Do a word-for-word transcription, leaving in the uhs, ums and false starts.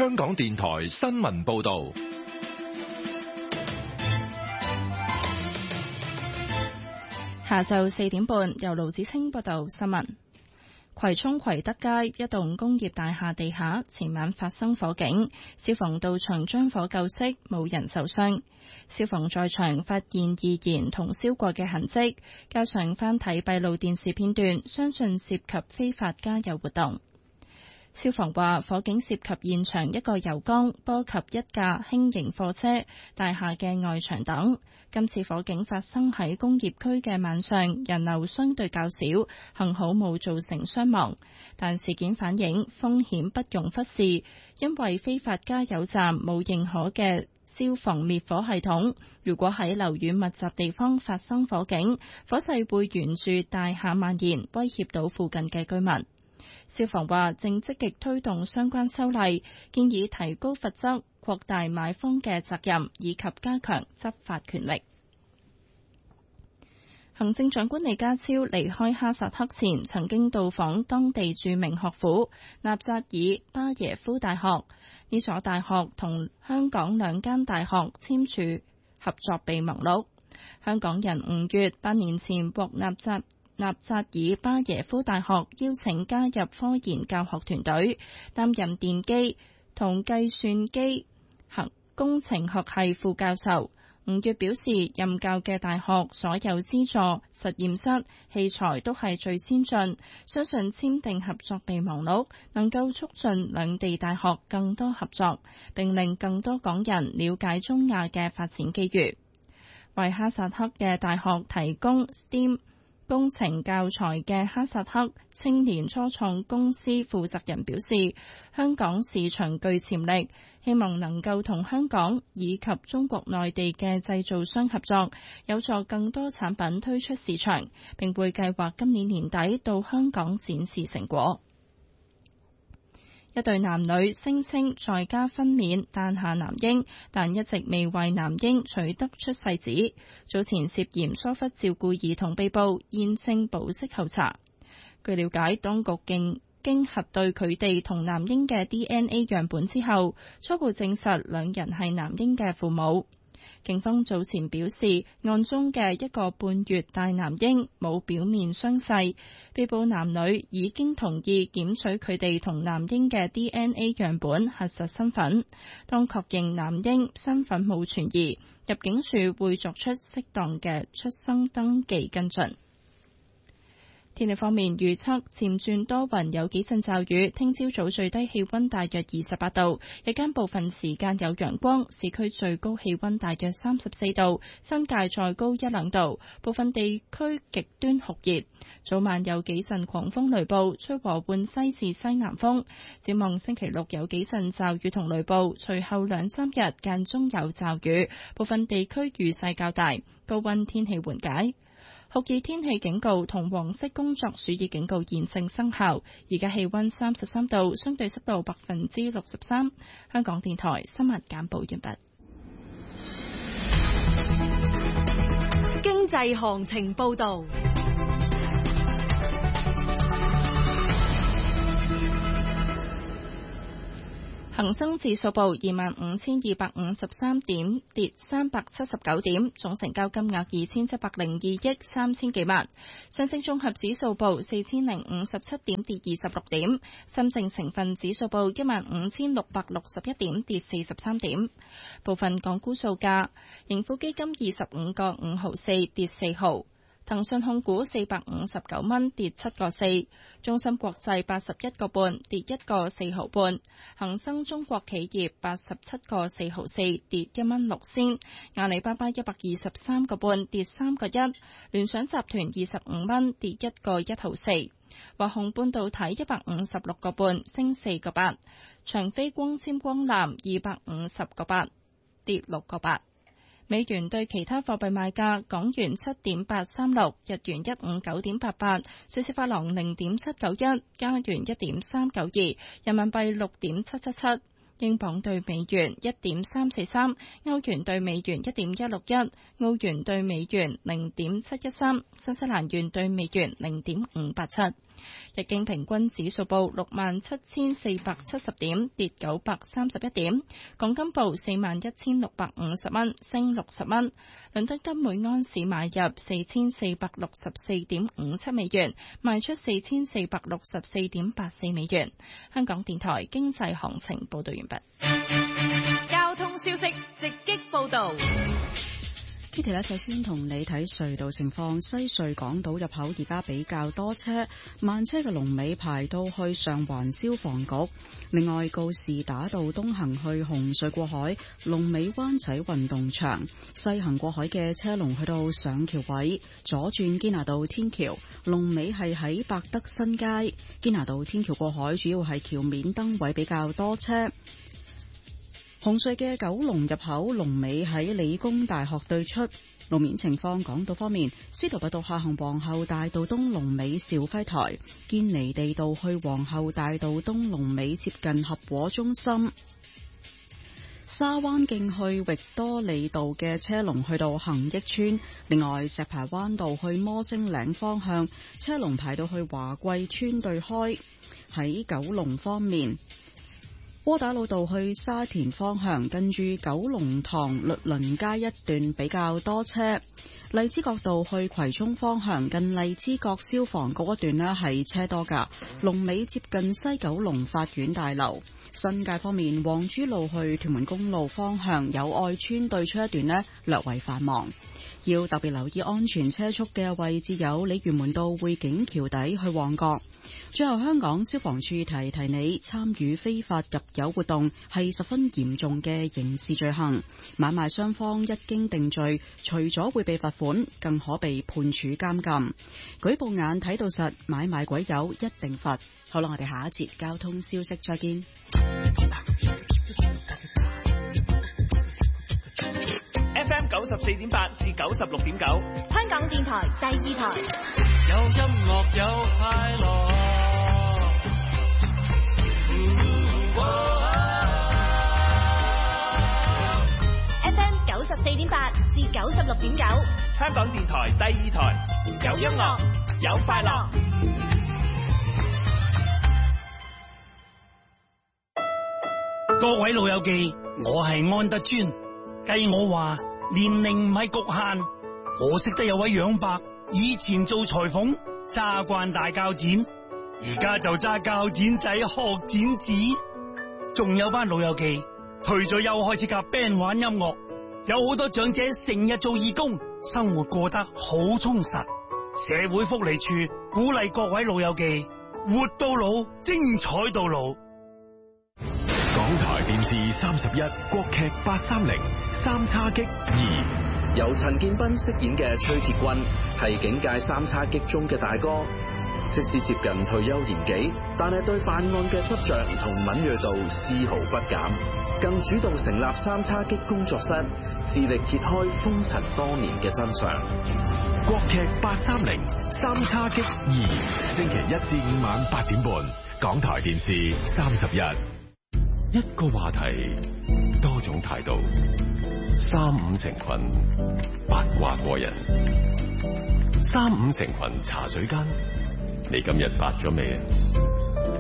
香港電台新聞報道。 下晝四點半，由盧子清報道新聞。葵涌葵德街一棟工業大廈地下前晚發生火警，消防到場將火救熄，冇人受傷。消防在場發現易燃同燒過嘅痕跡，加上翻睇閉路電視片段，相信涉及非法加油活動。消防話，火警涉及現場一個油缸，波及一架輕型貨車、大廈嘅外牆等。今次火警發生喺工業區嘅晚上，人流相對較少，幸好冇造成傷亡。但事件反映風險不容忽視，因為非法加油站冇認可嘅消防滅火系統，如果喺樓宇密集地方發生火警，火勢會沿住大廈蔓延，威脅到附近嘅居民。消防話正積極推動相關修例，建議提高罰則、擴大買方嘅責任，以及加強執法權力。行政長官李家超離開哈薩克前，曾經到訪當地著名學府納扎爾巴耶夫大學。呢所大學同香港兩間大學簽署合作備忘錄。香港人五月八年前獲納扎納扎爾巴耶夫大學邀請加入科研教學團隊，擔任電機同計算機工程學系副教授。五月表示，任教嘅大學所有資助實驗室器材都係最先進，相信簽訂合作備忘錄能夠促進兩地大學更多合作，並令更多港人了解中亞嘅發展機遇。為哈薩克嘅大學提供 S T E A M工程教材嘅哈薩克青年初創公司負責人表示，香港市場具潛力，希望能夠同香港以及中國內地嘅製造商合作，有助更多產品推出市場，並會計劃今年年底到香港展示成果。一對男女聲稱在家分娩誕下男嬰，但一直未為男嬰取得出世紙。早前涉嫌疏忽照顧兒童被捕，現正保釋候查。據了解，當局經經核對佢哋同男嬰嘅 D N A 樣本之後，初步證實兩人係男嬰嘅父母。警方早前表示，案中嘅一個半月大男嬰冇表面傷勢，被捕男女已經同意檢取佢哋同男嬰嘅 D N A 樣本核實身份。當確認男嬰身份冇存疑，入境處會作出適當嘅出生登記跟進。天氣方面預測漸轉多雲，有幾陣驟雨。聽朝早最低氣溫大約二十八度，日間部分時間有陽光。市區最高氣溫大約三十四度，新界再高一兩度。部分地區極端酷熱，早晚有幾陣狂風雷暴，吹和緩西至西南風。展望星期六有幾陣驟雨同雷暴，隨後兩三日間中有驟雨，部分地區雨勢較大，高溫天氣緩解。酷熱天氣警告同黃色工作暑熱警告現正生效。而家氣溫三十三度，相對濕度百分之六十三。香港電台新聞簡報完畢。 經濟行情報道。 恒生指數報二萬五千二百五十三點，跌三百七十九點，總成交金額二千七百零二億三千幾萬。上證綜合指數報四千零五十七點，跌二十六點。深證成分指數報一萬五千六百六十一點，跌四十三點。部分港股數價，盈富基金二十五個五毫四，跌四毫。騰訊控股四百五十九蚊，跌七個四；中芯國際八十一個半，跌一個四毫半；恒生中國企業八十七個四毫四，跌一蚊六仙；阿里巴巴一百二十三個半，跌三個一；聯想集團二十五蚊，跌一個一毫四；華虹半導體一百五十六個半，升四個八；長飛光纖光纜二百五十個八，跌六個八。美元對其他貨幣賣價：港元七點八三六，日元一五九點八八，瑞士法郎零點七九一，加元一點三九二，人民幣六點七七七，英鎊對美元一點三四三，歐元對美元一點一六一，澳元對美元零點七一三，新西蘭元對美元零點五八七。 日經平均指數報六萬七千四百七十點，跌九百三十一點。港金報四萬一千六百五十蚊，升六十蚊。倫敦金每安士買入四千四百六十四點五七美元，賣出四千四百六十四點八四美元。香港電台經濟行情報道完畢。 交通消息直擊報道。 Kitty 咧，首先同你睇隧道情況。西隧港島入口而家比較多車，慢車嘅龍尾排到去上環消防局。另外，告士打道東行去紅隧過海，龍尾灣仔運動場；西行過海嘅車龍去到上橋位，左轉堅拿道天橋，龍尾係喺百德新街。堅拿道天橋過海主要係橋面燈位比較多車。紅隧嘅九龍入口龍尾喺理工大學對出。路面情況，港島方面，司徒拔道下行皇后大道東龍尾兆輝台，堅尼地道去皇后大道東龍尾接近合和中心。沙灣徑去域多利道嘅車龍去到恒益村。另外，石排灣道去摩星嶺方向車龍排到去華貴村對開。喺九龍方面，窩打老道去沙田方向，近住九龍塘律倫街一段比較多車。荔枝角道去葵涌方向，近荔枝角消防局一段呢係車多噶，龍尾接近西九龍法院大樓。新界方面，黃珠路去屯門公路方向，友愛村對出一段呢略為繁忙。要特別留意安全車速嘅位置有鯉魚門道匯景橋底去旺角。最後，香港消防處提提你，參與非法入油活動係十分嚴重嘅刑事罪行。買賣雙方一經定罪，除咗會被罰款，更可被判處監禁。舉報眼睇到實，買賣鬼友一定罰。好啦，我哋下一節交通消息再見。 F M 九十四點八至九十六點九， 香港電台第二台。 有音樂有快樂。 F M 九十四點八至九十六點九， 香港電台第二台。有音樂，有快樂。 各位老友記，我係安德尊。計我話年齡唔係局限，我識得有位楊伯，以前做裁縫，揸慣大鉸剪，而家就揸鉸剪仔學剪紙。仲有班老友記退咗休開始夾 band 玩音樂，有好多長者成日做義工，生活過得好充實。社會福利處鼓勵各位老友記活到老，精彩到老。 港台電視三十一國劇八三零三叉戟二， 由陳建斌飾演嘅崔鐵軍係警界三叉戟中嘅大哥，即使接近退休年紀，但係對辦案嘅執着同敏銳度絲毫不減，更主動成立三叉戟工作室，致力揭開風塵多年嘅真相。 國劇八三零三叉戟二，星期一至五晚八點半，港台電視三十一。一個話題，多種態度，三五成群，八卦過人。三五成群茶水間，你今日八咗未？